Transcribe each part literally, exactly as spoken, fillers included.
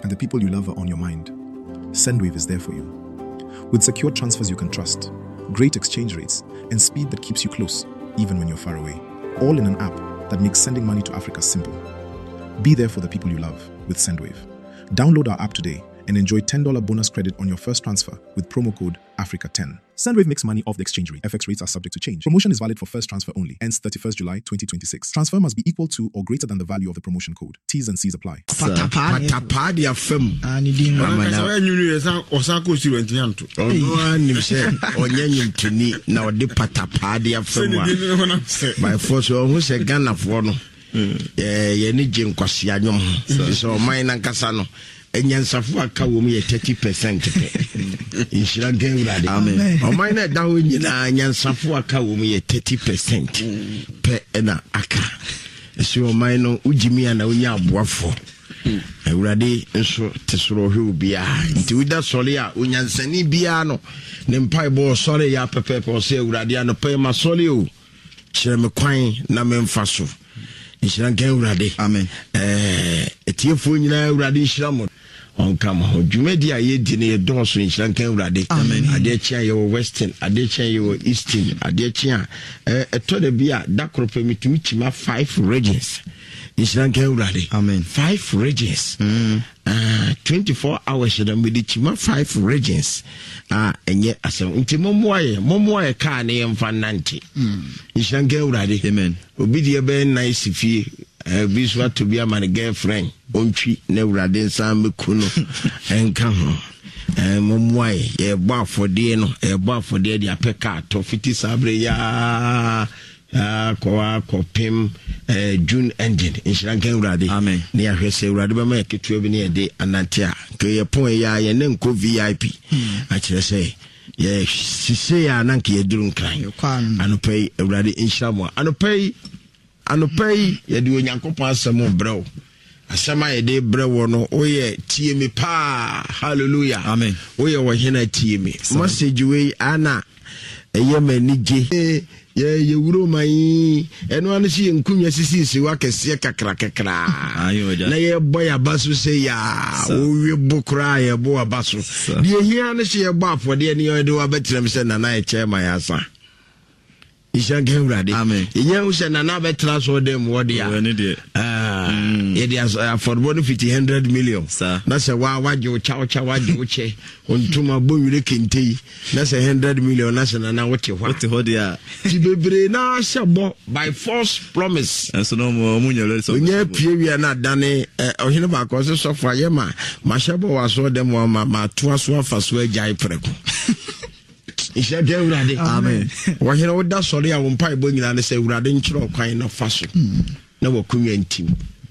and the people you love are on your mind, Sendwave is there for you. With secure transfers you can trust, great exchange rates, and speed that keeps you close, even when you're far away. All in an app that makes sending money to Africa simple. Be there for the people you love with Sendwave. Download our app today and enjoy ten dollars bonus credit on your first transfer with promo code Africa ten. Sendwave makes money off the exchange rate. F X rates are subject to change. Promotion is valid for first transfer only. Ends thirty-first July twenty twenty-six. Transfer must be equal to or greater than the value of the promotion code. T's and C's apply. Patapadi afem. Ani din mama na. Sa nyunu esa osako student yanto. Ono anim se onyanyim tuni na odi patapadi afem wa. By force o se Ghana for no. Eh ye ni je nkwase anyom. So man na nkasa no. Enyansafu aka wo mu ye thirty percent pe. Inshira ngen urade. Amen. O man na da wo nyina enyansafu aka wo mu ye thirty percent pe na aka. So man no ujimi ana onya aboafo. Urade nso tesoro hwe obia. Nti uda sole a onyansani bia no ne mpai bo sole ya pepepe o se urade ano pe ma sole o. Kire me kwan na me mfa so. Inshira ngen urade. Amen. Eh etiefo nyina urade inshira mo. On come ho dwumedi a ye di ne ye donso inshira nkan urade. Ade chia ye western, ade chia ye eastern, ade chia eh eto de bia dakrope mitumi chima five regions. Inshira nkan urade. Amen. Five regions. Mm. Uh, twenty-four hours da me di chima five regions. Ah enye asem nti momoaye momoaye ka ne yemfa nante. Mm. Inshira nkan urade. Amen. Obi de be nice fie biswa to be a man girlfriend ontwi na urade nsan mekuno enka ho eh momwai ye bo afode no e bo afode de apeka to fifty sabre ya ah kwa kopim eh June engine inshirankan urade amen ne ya hwese urade be ma ketua bi ne de anante a ke ye pon ya ye ne nko V I P a kire say ye sise ya nanke ye duru nkran anopai urade inshiramo anopai anopai ye de onyankopon asemo brew asema ye de brew no oye tie me pa hallelujah amen oye wo hena tie me message we ana eye manige ye ye wuro mai eno anu si nkunya sisi si wa kese kakra kakra na ye boy abaso se ya owe bokra ye bo abaso de hia ne se ye bo afode ne ye de wa betrem se na na ye chairman ya sa Ishange urade. Amen. Inya usha na na betra so dem wodi a. Ah. Ye dey affordable fifty hundred million. Sir. Na se wa waje o cha o cha waje o che. Ontuma bonwire kentei. Na se one hundred million na se na na wote hwa. Wote ho dia. Ti bebre na shebo by false promise. Enso no mo munyelo so. Onye pie wi na dane ohene ba ko so so fa ye ma. Ma shebo wa so dem wa ma ma to aso afa so agai preko. Isha de urade. Amen. Wa hira woda sori a wo mpa ebo nyina ne se urade nkyiro kwan na fa so. Na wakunwa ntim.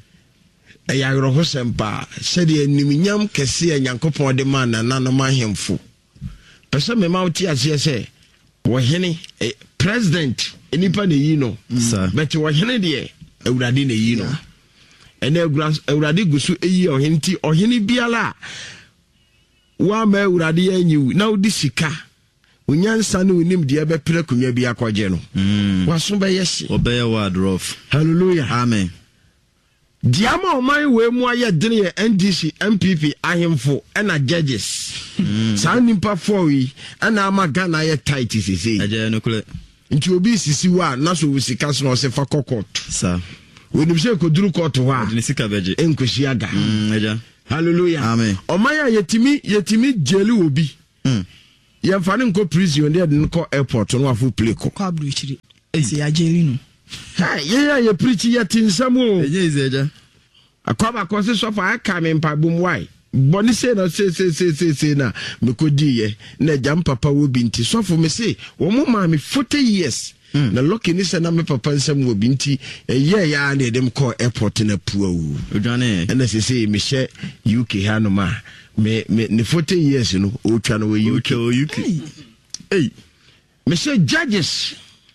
E ya yoro ho sempa se de animnyam kese anyankopon de man na nanom ahemfo. Pese me ma uti ase se wo hene president enipa ne yi no. But wo hene de urade ne yi no. Ene urade gusu eyi ohene ti ohene biala wa ma urade anyi na odi sika unyansa no unim de ebe pere kunwa bi akwaje no waso be yesi obey word rough hallelujah amen diama oman we mu aye dene ye N D C M P P ahemfo na judges sa nimpa four yi na ama Ghana ye tight sisi aje no kule nti obi sisi wa na so wusika so se fa court sir we nim se ko duru court wa de sika beje enkosi aga aja hallelujah amen oman ya yetimi yetimi jeli obi mm ye mfa ne nko prison de de nko airport no afu play ko kwa abdu chiri ese ya jeri no ha ye ya ye preach ye tinsam o eje izeja akwa ko se so fa aka me mpa bum why boni se na se se se se se na me ko di ye na jam papa wo binti so fo me se wo mo ma me forty years mm. na lucky ni se na me papa nsam wo binti ye ya na dem ko airport na puo o odwane na se se me she U K hanoma me me ne forty years no o twa no we U K o U K hey me say judges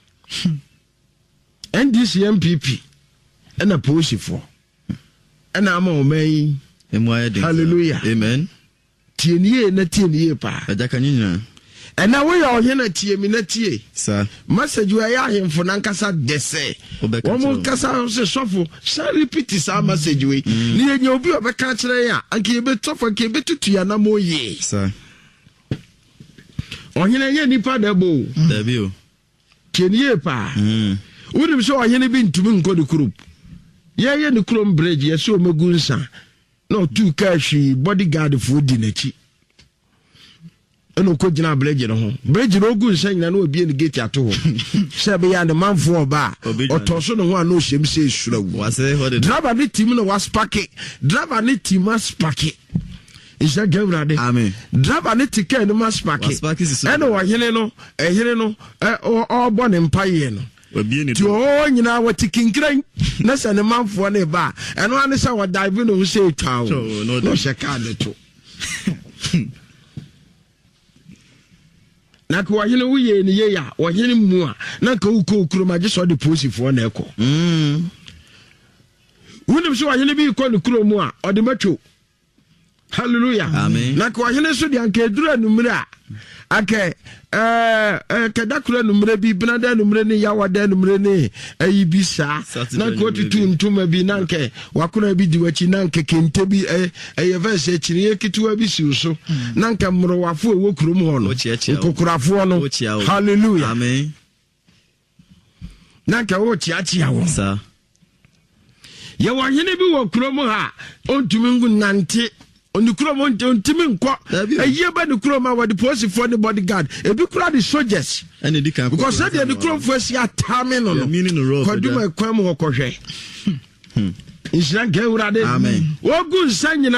N D C M P P and a push for and I'm on me hallelujah amen tienie na tienie pa aja kanyina And now we are here na tie mi na tie. Sir. Message we ya hemfo na nkasa dese. Omo nkasa se sofo, say repeat sa message we. Ni enye obi obeka kire ya, anke ebe tofo anke ebe tutu ya na moye. Sir. Ohene ye nipa debo. Debi o. Kenie pa. Mm. Woni so ohene bi ntumi nko de kurup. Ye ye ne kurom bridge ye so omegun sa. No two cash bodyguard for di nachi. Eno ko gina bridge no ho. Bridge no gun sa nyina no obi en gate ato ho. Se be ya de manfo oba. Otoso no ho a no hyem se surawu. Wase ho de. Driver ni team no was parking. Driver ni team was parking. Isha Gavrade. Amen. Driver ni ticket no mas parking. Eno wa hene no, eh hene no, eh o bon empire no. To all you know what ticking crank, Nessa the man for a bar, and one is our diving who say town. No, no, shakada too. Nako, you know, we in the year, or him more, Nako Kruma just saw the pussy for an echo. Hm. Wouldn't so I be called the Kruma or the metro. Hallelujah. Amen. Nako, I know so the Uncle Dura Numera. Okay, eh eh kadakura numre bi bnada numre ne yawada numre ne ayi bi sa na ko tutu ntuma bi nanke wakuna bi diwachi nanke kente bi eh eh verse chiri ekitua bi si so nanke mro wafo ewo kurom ho no kokurafo no hallelujah amen nanke wo chiachia wo sa ye wa hene bi wo kurom ha ontumi ngu nante onu kurom ontimi nko aye ba ne kurom a wadi posi for the bodyguard e bi kura the soldiers and the can because said the kurom for sia tame no no koduma kwam ho kohwe Isra gewrade amen wogu nsanyina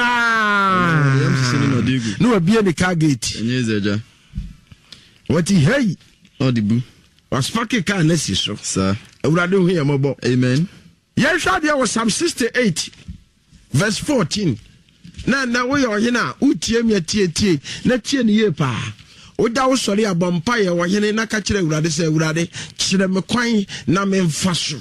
no abie ne car gate enyezeja wati hey odibu was pake car na si so sir awrade hu yembo amen yesha dia was Psalm sixty-eight verse fourteen. Na na we yo hena utie mi atie tie na tie ne ye pa oda wo sori abompa ye wo hene na ka kire awurade se awurade kire me kwan na me mfa so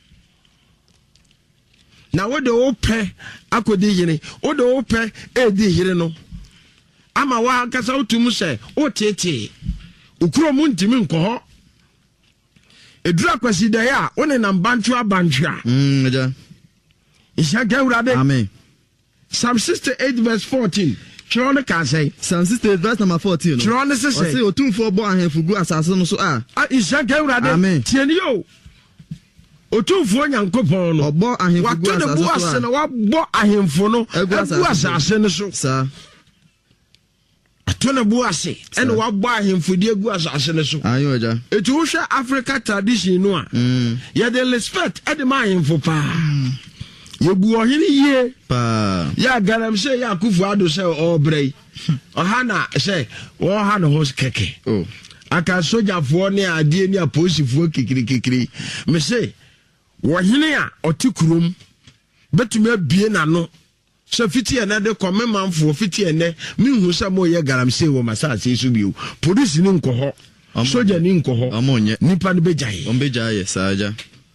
na wo de wo pe akodi hene wo de wo pe edi hene no ama wa kasa utum se o tete ukuro mu ntimi nko ho edura kwasi da ya one na mbantu abantwa mm ja isha ga awurade amen Psalm sixty-eight verse fourteen. Chirone can say. Psalm sixty-eight verse number fourteen. Chirone say. I say otun for bo ahenfugu asase no so ah. Ah isha gewrade. Amen. Tieni yo. Otun fo nyankopon no. Obo ahenfugu asase no. Wa to ne wa bo ahenfo no. Egu asase no so. Sir. Ato ne bu ase. Ene wa bo ahenfodi egu asase no so. Ayo aja. Etu wo hwe Africa tradition no a. Mm. Ye dey respect e dey ma ahenfo pa. Yebu ohini ye pa ya garam se ya kufu ado se obrei ohana se wo ha no hos keke oh aka soja fo ne ade ni aposifo kikiri kikiri me se wo hini a otikurum betumi abie na no se fiti ene de komme manfo fiti ene mi hu se mo ye garam se wo masase su biu police ni nko ho soja ni nko ho amonye nipa ne bejaye on bejaye saja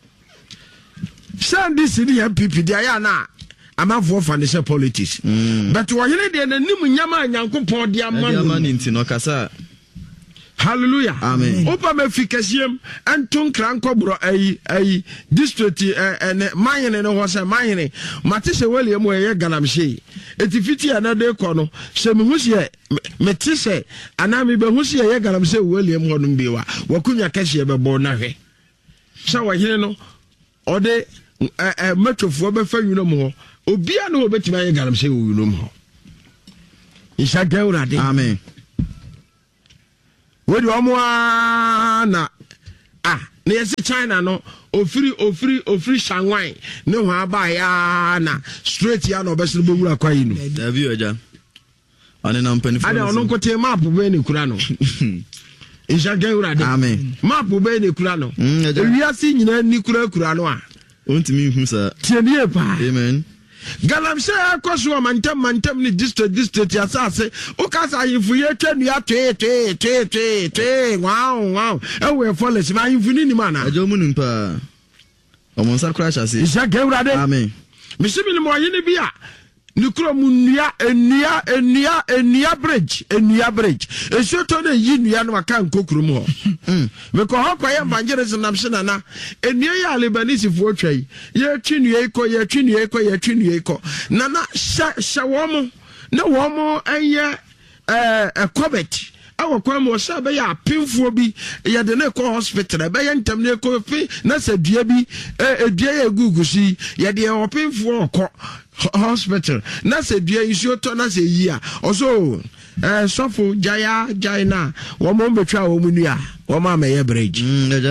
Send this in the M P P, Diana. I'm a for financial politics. Mm. But why you need a new Yama and Yanko Pod Diamond in Tinokasa? Hallelujah. Amen. Opa me fikasium and ton cranko bro a a district and mine and was a mine. Matisse William where Galamshe. Etifiti another corner. Some who's ye Metisse and I may be who's ye Galamse William Honumbiwa. Wakunya Cassia Bonahe. So I hear no or they. Eh metro fo be fa yunu mo obia na obetima ye garam se yunu mo isha gawrade amen we do omo na ah na yesi China no ofiri ofiri ofiri Shanghai ne ho aba ya na straight ya na obesere bowura kwa yinu da bi oja ane na mpani fo ada ono kote map be ne kura no isha gawrade amen map be ne kura no ewiase nyina ni kura kura no a Ontimi hu sa tienie pa amen galam se akoso mantem mantem ni district district ya sase o kasa yifu ye twanu ya twe twe twe twe twe wow wow e we follow ma yifu ni ni mana ajo munum pa o mon sar crash ase isa gewrade amen misimi ni mo yini bia Nukro Munia, Enia, Enia, Enia Bridge, Enia Bridge. A certain Yin Wakan Kokrumo. Because how I am Bangeras and Amsana, Enia Libanese for tray. Ye chin yeko, ye chin yeko, ye chin yeko. Nana Shawamo, no womo, and ye a covet. Our crime was a painful be ya the neck hospital, a bayan tamne coffee, Nasa Diaby, a dear Gugusi, ya the painful hospital. Nasa dear is your turn as a year. Also, uh, Sofo, Jaya, Jaina, one moment travel Munia, one mamma bridge.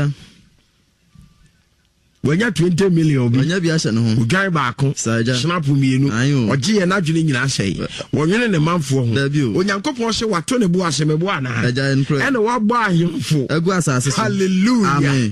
When you're twenty million, when you're Biasan, who guy back, snap me, or G and Adjuling, I say, when you're in a month for debut, when you're couple say what Tony Boas and Mebuana, and what buy him for a glass. Hallelujah.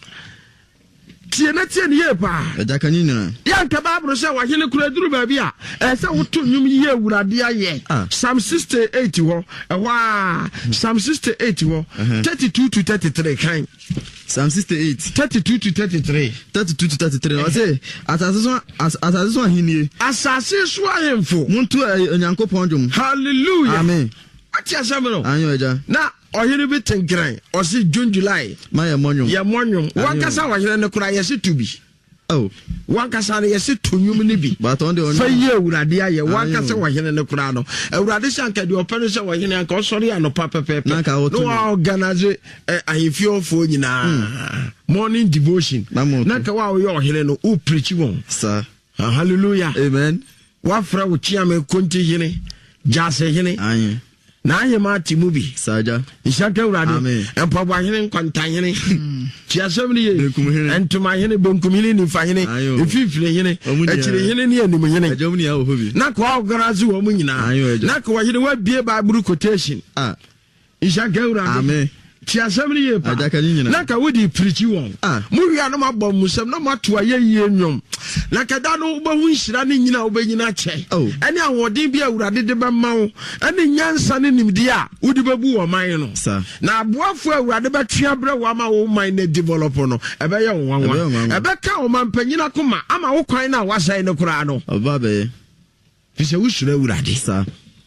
Tiana Yepa, a Jacanina. Young Tababro said, what you could do, baby. As I would to you here would I dear ye. Some sister eighty war, a wah, some sister eighty war, thirty two to thirty three kind. Some sixty-eight, thirty-two to thirty-three, thirty-two to thirty-three. I say, as as this one, as as this one, he knew. As I say, swine for one to a young pondum. Hallelujah. Amen. What you say, no? I know, now, or you be ten grand, or see June, July. My amonium, your monium. One casa was in the cry, yes, it to be. Oh, one casa, yes, it to you, maybe. But on the other year, would I dear, one casa was in the crowd. A radish can do a pencil was in a consortium and no papa paper. No organizer, I feel for you now. Morning devotion. Nakawa, your Heleno, who preach you on, sir. Hallelujah. Amen. What from Chiame Conti Hene, Jase Hene. Na ye ma ti movie saja ishaka urade empa bwa hene kwanta hene chiasem ne ye entuma hene bonkum hene ni fa hene efifire hene akire hene ne anim hene ajom ne a wo bi na kwa ogarazu wo mu nyina na kwa hene wa bie bible quotation ah ishaka urade amen chiasem ne ye pa na ka wodi preach won mu wi anu mabom musem na mato aye ye nwom na kada no ba hu nhira ne nyina wo ba nyina che ene awodin bia urade de ba mawo ene nyansa ne nimdi a wodi babu wo man no na aboafo urade ba twia bra wo ma wo man na develop no ebe ye wonwanwa ebe ka wo man panyina koma ama wo kwan na wasai ne kura no oba be fise wo sura urade sa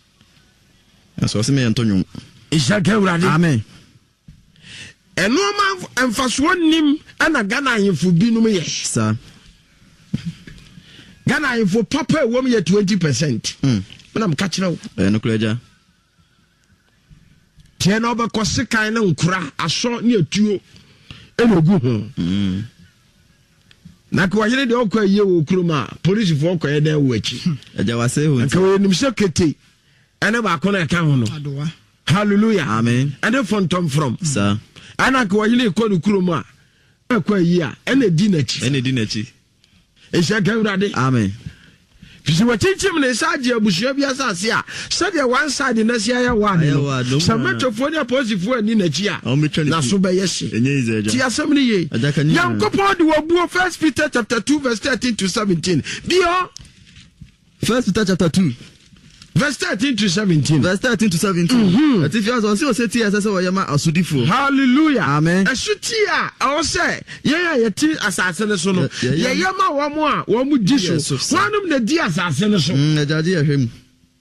aso se me antonyo ishaka urade amen eno ma emfaso nim ana Ghana ahemfo binum ye sa Ghana ahemfo papa wom ye twenty percent mm na m ka kire wo eno kuraja tie na oba kose kan na nkura aso ne atuo eno gu ho mm na kwa yele de okwa ye wo kuruma police fo okwa ye den wo achi aja wase ho nti ko nim sekete ene ba ko na ka ho no hallelujah amen ene fontom from sir ana kwa yele ko no kuruma akwa yi a ene di na chi ene di na chi e shaka urade amen fisi wachinchim ne saje abusuya bia sase a sade one side na sia ya wa ne sametofo ne posifo ani na chi a na so be yesi ti asem ne ye yankopon de wobuo First Peter chapter two verse thirteen to seventeen bio First Peter chapter two verse thirteen to seventeen. Verse thirteen to seventeen. That if you are so say tia say we yama asudifo. Hallelujah. Amen. Asutia, I say, yeah yeah ti asase ne so no. Yeah yama wo mo a wo mu di so. Wanum na di asase ne so. Mm, na jadi ahwem.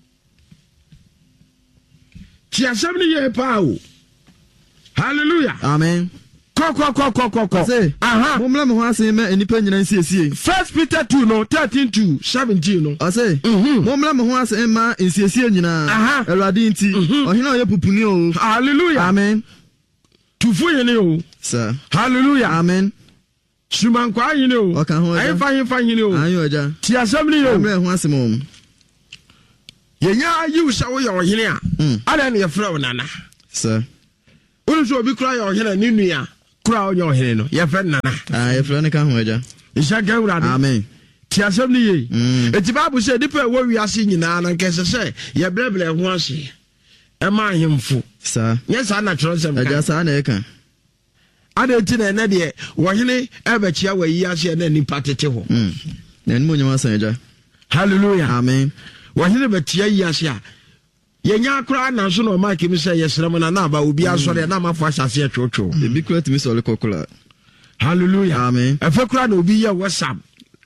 Ti asem ne ye pa o. Hallelujah. Amen. Ko ko ko ko ko ko. Aha. Mumla me ho ase me enipa nyina nsiesie. First Peter two no thirteen to seventeen no. I say. Mumla me ho ase ma nsiesie nyina. Awurade nti. Ohina oye pupuni o. Hallelujah. Amen. Tufu ye ne o. Sir. Hallelujah. Amen. Suman kwa yin o. Oka ho aja. Ayi fa yin fa yin o. Ayo aja. Ti assembly o. Mumla ho ase mo. Ye nya ayi usa wo ye ohine a. Ada ne ye fra wo nana. Sir. Unu so obi kura ye ohine ni nua. Kura onyo hene no ye fe nana ah ye fe ne ka ho aja ishaka urade amen ti asem ni ye eti babu se dipa wo wiase nyina na nke se se ye bleble ho ase e ma ahemfo sa nye sa na tro sem ka aja sa na e ka ada ti na na de wo hene e ba chia wa yi ase na ni patete ho mm na ni mo nyama san aja hallelujah amen wo hene ba tia yi ase a yenya akra na so no mark mi say yesrem na na ba obi asore na ma fo asase atwotwo e bi kra timi so le kokula hallelujah amen e fe kra na obi ye WhatsApp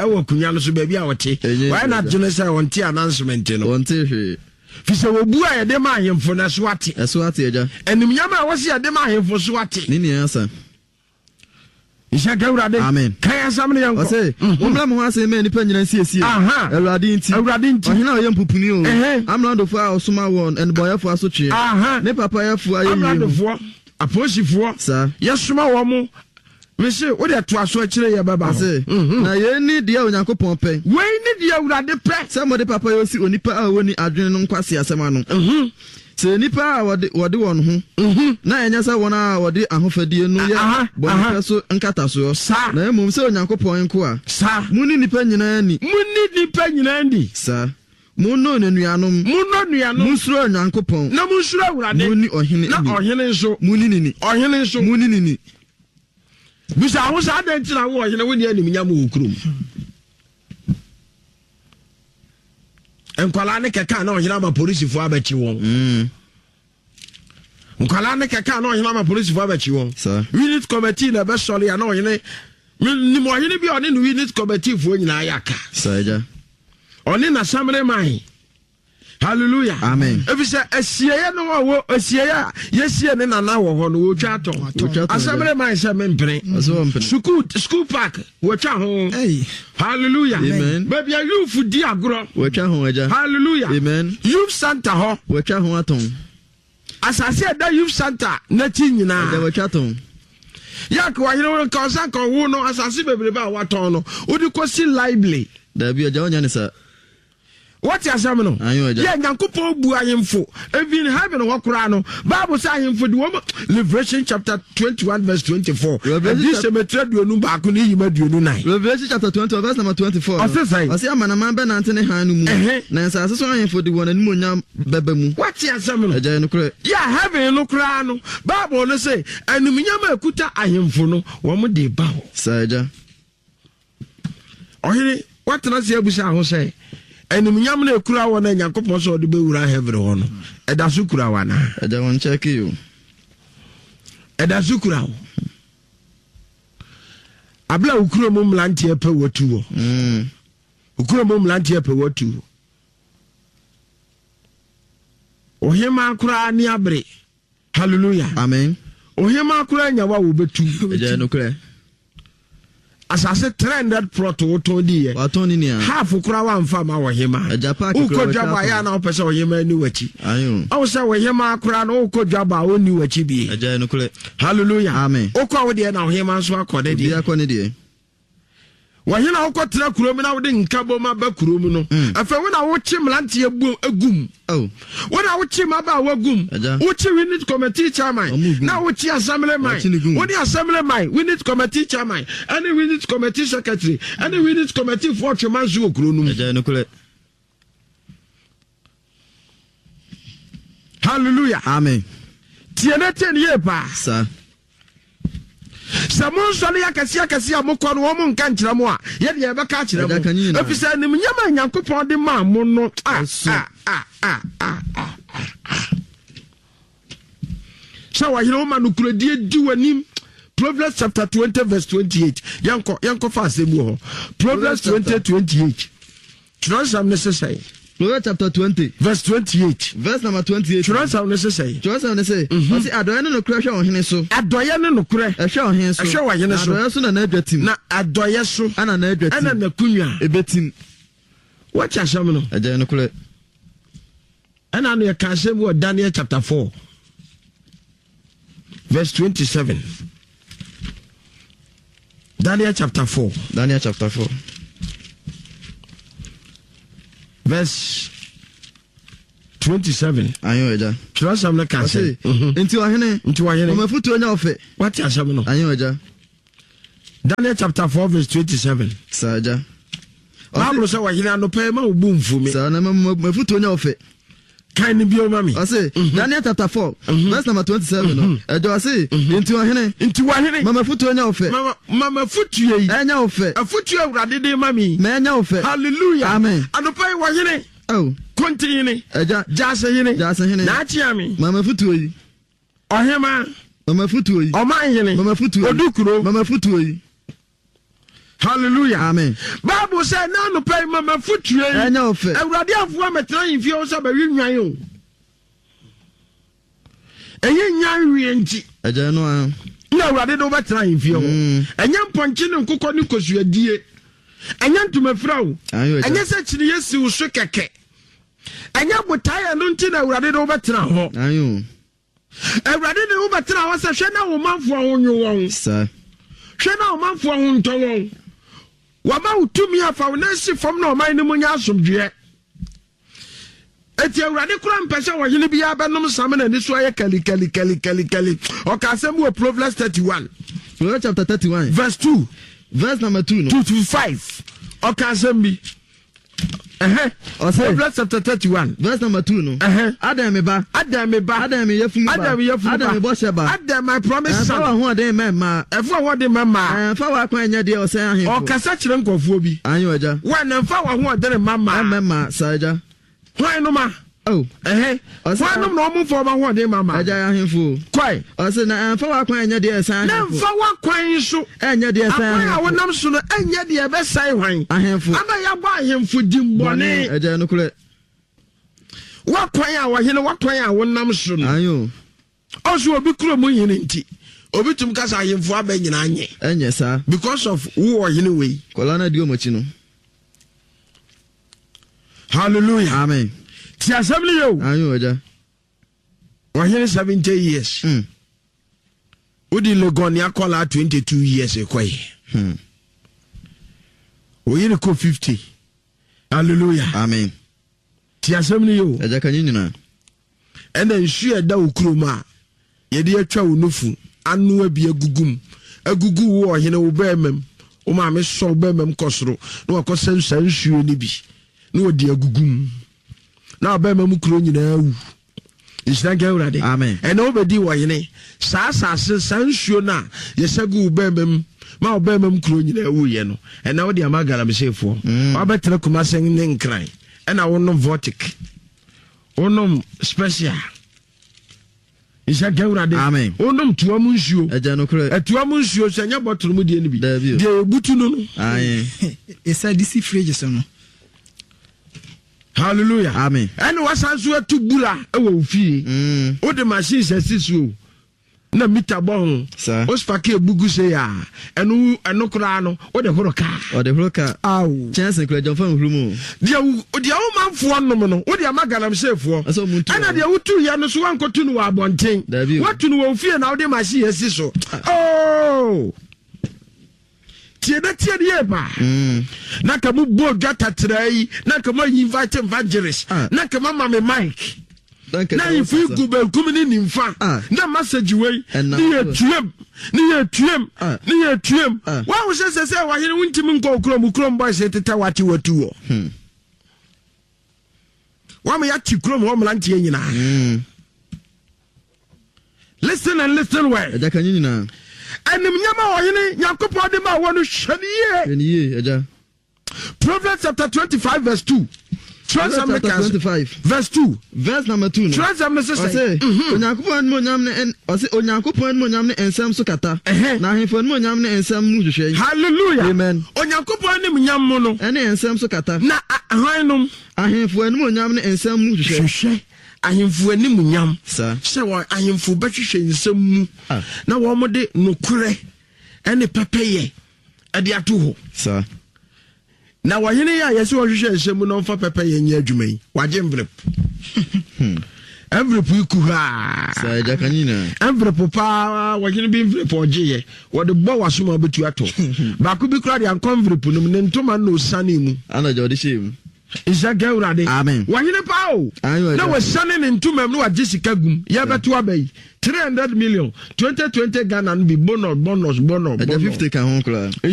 ɛwɔ kunya no so baabi a wɔte why not gene say wɔnte announcement no wɔnte hwe fi sɛ wɔbu a yɛde ma ahemfo na so ate ɛso ate agya animnyam a wɔse yɛde ma ahemfo so ate ne nia asa Isha Gawrade. Amen. Kaya samne yanko. Ose, umla mo ase me nipa nyina siesie. Aha. Awurade nti. Awurade nti. Ohina oyem pupuni o. Amrando fo a osuma won en boyefo asotwe. Aha. Ne papa yefo ayi. Amrando fo, aposifo. Sa. Yesuma wo mo. Me se wo de to aso akire ye baba. Ase. Na ye ni de Onyankopon pe. We ni de Awurade pe. Se mo de papa yosi onipa a woni adwene no nkwase asema no. Mhm. Se nipa a wode wode won ho mhm na enya sa won a wode ahofadie no ye bonipa so nkata so na emum se Onyankopon nko a sa muni nipa nyina ni muni nipa nyina ndi sa munno ne nuanom munno nuanom munsuro Onyankopon na munsuro Awurade muni ohene na ohene nso muni nini ohene nso muni nini bisa ho sa da ntina wo ohene woni anim nyam wo kurum Nkwala ne keka na ohina ma police fo abachi won mm Nkwala ne keka na ohina ma police fo abachi won unit committee na be sole ya na ohine ni mo ohine bi oni unit committee fo nyina yaka saja oni na samre mai hallelujah amen efise asieye no wo asieye yesie ne nana wo ho no wo twa to asamre mai se mempere school school park wo twa ho hey hallelujah amen baby you fu di agro wo twa ho aja hallelujah amen youth center ho wo twa ho aton asase da youth center na ti nyina da wo twa ton yak wa hiro kan san kan wo no asase bebre ba wa ton no odi kosi library da bi aja onya ne sa What you say no? Yeah, Nyankopon bu ahemfo. Even heaven wo kura no. Bible say ahemfo di wo Revelation chapter twenty-one verse twenty-four. This cemetery duonu ba ko ni yima duonu nine. Revelation chapter twenty verse number twenty-four. O say say. O say amana man be nante ne han no mu. Na nsase so ahemfo di won anim onyam beba mu. What you say no? Aja no kura. Yeah, heaven no kura no. Bible no say anim nyam akuta ahemfo no wo mo de ba ho. Saja. Ohiri, what na say abusa ho say? Enim nyam na ekura wo na Nyankopon so de bewura heaven ho no eda so kura wa na eda won check you eda so kura wo abla ukuro mo mlante epe wotu wo mm ukuro mo mlante epe wotu ohema kura ni abre hallelujah amen ohema kura nyawa wo betu eda no kura asase three hundred plot woto di ye watoni ni half kura wa mfa ma wohema ukodwaba ya na opese wohema ni wachi ayo awo se wohema kura no ukodwaba oni wachi bi aja no kule hallelujah amen ukwa wo de na wohema so akode di akone di wohena ukotra kurom na wo de nkabo ma ba kurom no afa wo na wo chi mlante agum oh wo na wo chi ma ba wagum wo chi unit committee chairman na wo chi assembly man wo ni assembly man unit committee chairman any unit committee secretary any unit committee for chairman zo kuro no aja no kule hallelujah amen tiene ten ye pa sa Samon sole yakasi yakasi amoko no wo mo nka nkyere mo a ye de ye beka kyere mo efisa nim nyama Nyankopon de ma mo no ah ah ah ah so wa hiro ma no kurodie di wanim Proverbs chapter twenty verse twenty-eight yanko yanko fa asemu ho Proverbs twenty twenty-eight Transam necessary Proverbs chapter twenty verse twenty-eight verse number twenty-eight Transam necessary Transam necessary o se adoye no kura hwe ohene so adoye no kura ehwe ohene so ehwe ohene so adoye so na na adwatim na adoye so ana na adwatim ana na kunwa ebetim what ya sham no adoye no kura ana no ya ka asem wo Daniel chapter four verse twenty-seven Daniel chapter four Daniel chapter four verse twenty-seven ayo eja trust am na ka say enti ohene enti ohene o mafutu onya ofe what ya sham no ayo eja Daniel chapter four verse twenty-seven saja Bible say wahina no pe ma obu mfumi sa na mafutu onya ofe kan ni bio mami I say Daniel chapter four verse number twenty-seven no ejo say enti ohene enti wahene mama futu onya ofe mama mama futu yi enya ofe afutu awurade de mami ma enya ofe hallelujah amen anopai wahene oh continue eja jase hene jase hene na chiami mama futu yi ohema mama futu yi oman hene mama futu odukuro mama futu yi Hallelujah. Amen. Bible say na no pay mama futue. Enya ofe. Awurade afo ametra yimfie wo so ba wi nwan o. Eye nwan wi enti. Eja no an. Na awurade do betra yimfie ho. Enya mponche ne nkokɔ ne kosuadie. Enya ntuma fra wo. Enya se kiri yesi wo so keke. Enya botaye no nti na awurade do betra ho. Ayo. Awurade do betra ho se hwe na wo manfo ho nwu won. Sa. Hwe na wo manfo ho nto won. Wama utumi afa wo nansi fam na oman ne munya asomdwe. Eti awurade kura mpese wo hene bia benom sam na ni so aye kali kali kali kali kali. O ka asem wo Proverbs thirty-one. Proverbs chapter thirty-one verse two. Verse number two no. two to five. O ka asem bi. Eh eh. Proverbs chapter thirty-one. Verse number two no. Eh eh. Adam me ba. Adam me ba. Adam me yefun ba. Adam me yefun ba. Adam me bo sheba. Adam my promise son. Fa ho de mema. Efo ho de mema. Eh fa wa kwan nya de o sen ahen. O kasa kire nkofo bi. Anyo eja. Wa na fa wa ho de mema. Mema sa eja. Kwan no ma. Oh, eh. Kwan no no mo fo ba ho de mama. Eja ahenfo. Kwai. O se na fa wa kwan nya de san ahen. Na fa wa kwan so. Enya de san ahen. Akwan a wonam so no enya de be sai hwan. Ahenfo. Ama ya gba ahenfo dimbone. Eja no kure. Wa kwan a wa hene wa kwan a wonam so no. Ayo. Also obi kuro mo hene nti. Obi tum kasa ahenfo aba nyina anye. Enye sa. Because of wo hene we. Kola na dio mochi no. Hallelujah. Amen. Ti assembly yo. Ayo eja. Wa hene seventy years. Mm. Odi Legon ya kola twenty-two years ekwai. Hmm. O hene ko fifty. Hallelujah. Amen. Ti assembly yo. Eja kanyina. Ena nsu eda okroma. Ye de atwa wo nufu. Anu abi agugum. Agugu wo hene wo ba emem. O ma me so ba emem kosoro. Na wakosa nsu nsuo ni bi. Na odi agugum. Na ba emem kro nyina awu. Isna ga urade. Amen. Ena obedi wo hene. Sa sa se sansuo na ye sagu ba emem. Ma oba emem kro nyina awu ye no. Ena wo de amagala mesefo. Wa betre kuma sen ne nkran. Ena wonom vortic. Wonom special. Isa gawrade. Amen. Wonom tuamu nsuo. Eja no kure. Etuamu nsuo senya bottle mu de ni bi. De butu no no. Aye. Isa disi fridge so no. Hallelujah. Amen. Ene wasanso atu bura e wo ofie. Mm. O de machine sesiso. Na mita bon. Sir. O spake bugu se ya. Enu enu kura no. O de horoka. O de horoka. Aw. Chance kura John fan hrumu. Dia o dia o manfo nom no. O dia magalam sefo. Aso muntu. Ana dia wutu ya no so wankotu no wa abonten. Watu no wo fie na o de machine esiso. Oh. Tie na tie de ba. Mm. Na ka mu bo data trai, na ka mo invite evangelist. Ah. Na ka mama me mic. Na if you go be coming in fa. Na message way. Ni etuem. Ni etuem. Ni etuem. Wa wo se se se wa hene wuntim nko okrom okrom boy se teta wati watu wo. Hmm. Wa me ya ti krom ho mlantie nyina. Hmm. Listen and listen well. Eja kanyina. Anim nyama wo hene Yakobɔ de ma wo no hwaniye. Hwaniye eja. Proverbs chapter twenty-five verse two. Chapter twenty-five verse two. Verse number two. Transam say. Ose Onyankopɔn mo nyam ne ose Onyankopɔn mo nyam ne ensam so kata. Na ahemfo mo nyam ne ensam mu hwehwɛ. Hallelujah. Amen. Onyankopɔn ne mo nyam mo no. Ene ensam so kata. Na ahwanum ahemfo ne mo nyam ne ensam mu hwehwɛ. Hwehwɛ. Ahemfo ne mo nyam. Sa. Sɛ wo ahemfo bɛhwehwɛ ensam mu. Na wo mo de nokure ene pepeye ade ato ho. Sa. Na wahene ya yesi wo hwehwe ensem no mfa pepe ye nya adwuma yi waje envelope envelope iku ha sa eja kanyina envelope pa wahene bi envelope oje ye wo de bo wasoma betu ato ba ko bi kura de an envelope no ne ntoma no sane mu ana jodi shem isa gawrade amen wahene pa o na wo sane ne ntoma no waje sika gum ya betu abai three hundred million twenty twenty Ghana no bi bonus bonus bonus bonus fifty kan ho kura